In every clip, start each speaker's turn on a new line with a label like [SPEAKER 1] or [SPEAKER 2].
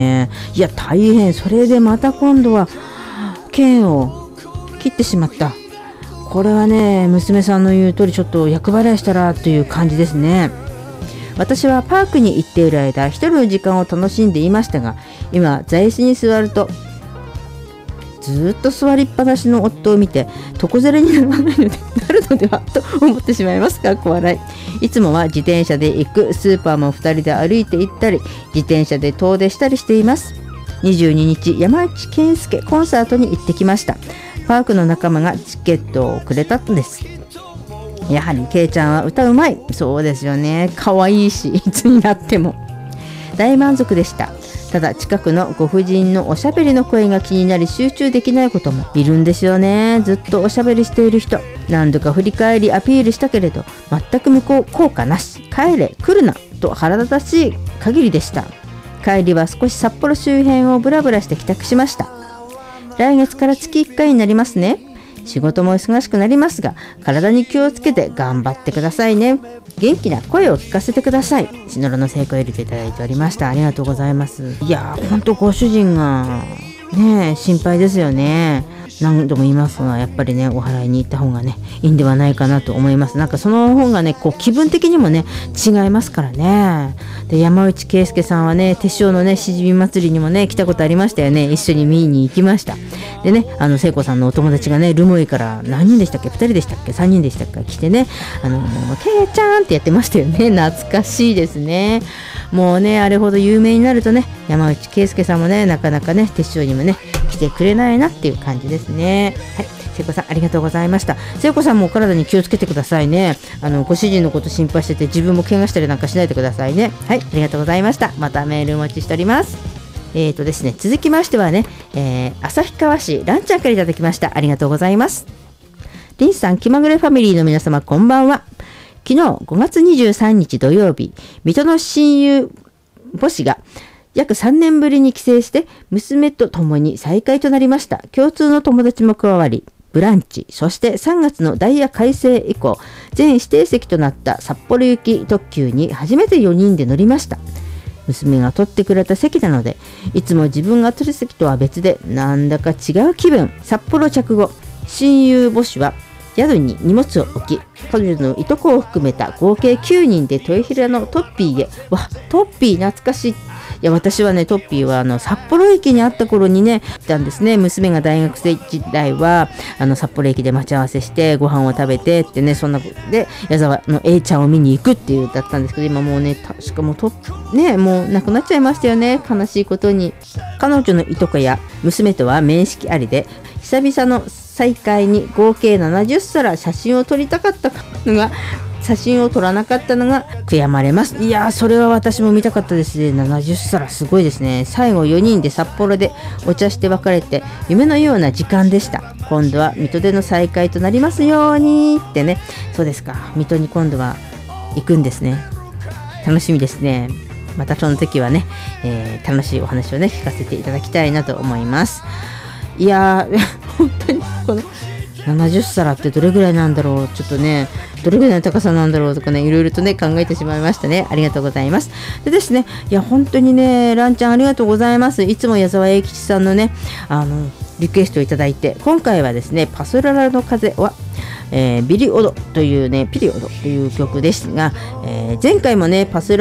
[SPEAKER 1] いや大変。それでまた今度は剣を切ってしまった。これはね、娘さんの言う通りちょっと厄払いしたらという感じですね。私はパークに行っている間、一人の時間を楽しんでいましたが、今座椅子に座るとずっと座りっぱなしの夫を見て床ずれにならないのでなるのではと思ってしまいます。かっこ笑い。いつもは自転車で行く、スーパーも2人で歩いて行ったり、自転車で遠出したりしています。22日、山内健介コンサートに行ってきました。パークの仲間がチケットをくれたんです。やはりケイちゃんは歌うまい。そうですよね。可愛いし、いつになっても大満足でした。ただ近くのご婦人のおしゃべりの声が気になり集中できないこともいるんですよね。ずっとおしゃべりしている人、何度か振り返りアピールしたけれど全く無効果なし。帰れ来るなと腹立たしい限りでした。帰りは少し札幌周辺をブラブラして帰宅しました。来月から月1回になりますね。仕事も忙しくなりますが、体に気をつけて頑張ってくださいね。元気な声を聞かせてください。シノロの成功を入れていただいておりました。ありがとうございます。いやー、ほんとご主人がね心配ですよね。何度も言いますが、やっぱりねお祓いに行った方がねいいんではないかなと思います。なんかその方がねこう気分的にもね違いますからね。で、山内圭介さんはね手塩のねしじみ祭りにもね来たことありましたよね。一緒に見に行きました。でね、聖子さんのお友達がね留萌から何人でしたっけ、2人でしたっけ、3人でしたっけ来てね、けいちゃんってやってましたよね。懐かしいですね。もうねあれほど有名になるとね、山内圭介さんもねなかなかね手塩にもね来てくれないなっていう感じですね。はい、聖子さんありがとうございました。聖子さんもお体に気をつけてくださいね。ご主人のこと心配してて自分も怪我したりなんかしないでくださいね。はい、ありがとうございました。またメールお待ちしております。ですね、続きましてはね、旭川市ランちゃんからいただきました。ありがとうございます。リンさん、気まぐれファミリーの皆様こんばんは。昨日5月23日土曜日、水戸の親友母子が約3年ぶりに帰省して娘と共に再会となりました。共通の友達も加わり、ブランチ、そして3月のダイヤ改正以降全指定席となった札幌行き特急に初めて4人で乗りました。娘が取ってくれた席なので、いつも自分が取る席とは別でなんだか違う気分。札幌着後、親友母子は宿に荷物を置き、彼女のいとこを含めた合計9人で豊平のトッピーへ。わ、トッピー懐かしい。いや、私はねトッピーは札幌駅にあった頃にね行ったんですね。娘が大学生時代は札幌駅で待ち合わせしてご飯を食べてってね、そんなで矢沢の A ちゃんを見に行くっていうだったんですけど、今もうね確かもうねもうなくなっちゃいましたよね。悲しいことに。彼女のいとこや娘とは面識ありで、久々の再会に合計70皿写真を撮りたかったのが写真を撮らなかったのが悔やまれます。いやー、それは私も見たかったですね。70皿すごいですね。最後4人で札幌でお茶して別れて夢のような時間でした。今度は水戸での再会となりますようにってね。そうですか、水戸に今度は行くんですね。楽しみですね。またその時はね、楽しいお話をね聞かせていただきたいなと思います。いやー本当にこの70皿ってどれぐらいなんだろう、ちょっとねどれぐらいの高さなんだろうとかね、いろいろとね考えてしまいましたね。ありがとうございます。でですね、いや本当にねランちゃんありがとうございます。いつも矢沢永吉さんのねリクエストをいただいて、今回はですねパソララの風は、ビリオドというねピリオドという曲ですが、前回もねパセ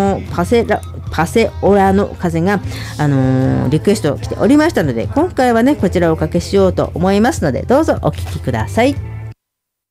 [SPEAKER 1] オラの風が、リクエスト来ておりましたので、今回はねこちらをおかけしようと思いますので、どうぞお聴きください。